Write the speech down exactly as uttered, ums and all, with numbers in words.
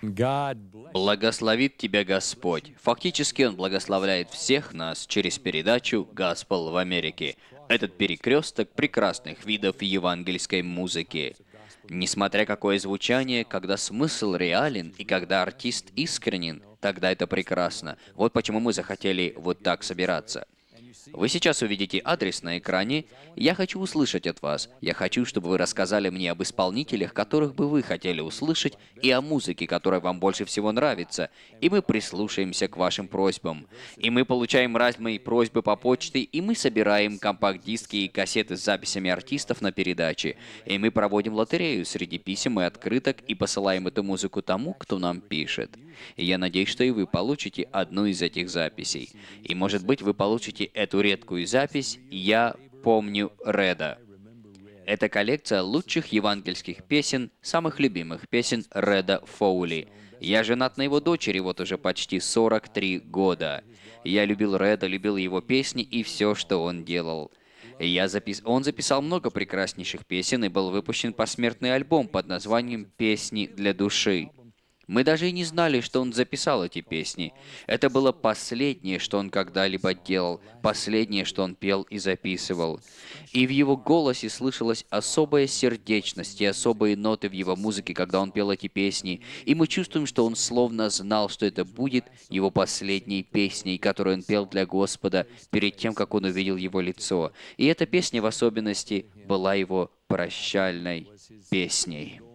Благословит тебя Господь. Фактически Он благословляет всех нас через передачу «Gospel в Америке». Этот перекресток прекрасных видов евангельской музыки. Несмотря какое звучание, когда смысл реален и когда артист искренен, тогда это прекрасно. Вот почему мы захотели вот так собираться. Вы сейчас увидите адрес на экране. Я хочу услышать от вас. Я хочу, чтобы вы рассказали мне об исполнителях, которых бы вы хотели услышать, и о музыке, которая вам больше всего нравится. И мы прислушаемся к вашим просьбам. И мы получаем разные просьбы по почте, и мы собираем компакт-диски и кассеты с записями артистов на передаче. И мы проводим лотерею среди писем и открыток и посылаем эту музыку тому, кто нам пишет. И я надеюсь, что и вы получите одну из этих записей. И, может быть, вы получите эту редкую запись «Я помню Реда». Это коллекция лучших евангельских песен, самых любимых песен Реда Фоули. Я женат на его дочери вот уже почти сорок три года. Я любил Реда, любил его песни и все, что он делал. Я запис... Он записал много прекраснейших песен и был выпущен посмертный альбом под названием «Песни для души». Мы даже и не знали, что он записал эти песни. Это было последнее, что он когда-либо делал, последнее, что он пел и записывал. И в его голосе слышалась особая сердечность и особые ноты в его музыке, когда он пел эти песни. И мы чувствуем, что он словно знал, что это будет его последней песней, которую он пел для Господа перед тем, как он увидел его лицо. И эта песня в особенности была его прощальной песней.